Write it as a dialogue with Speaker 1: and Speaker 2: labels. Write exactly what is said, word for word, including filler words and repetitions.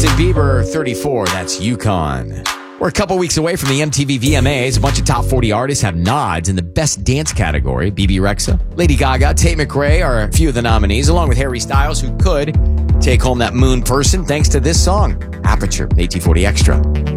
Speaker 1: Justin Bieber, thirty-four. That's Yukon. We're a couple weeks away from the M T V V M As. A bunch of top forty artists have nods in the Best Dance category. B B Rexa, Lady Gaga, Tate McRae are a few of the nominees, along with Harry Styles, who could take home that moon person thanks to this song, Aperture, A T forty Extra.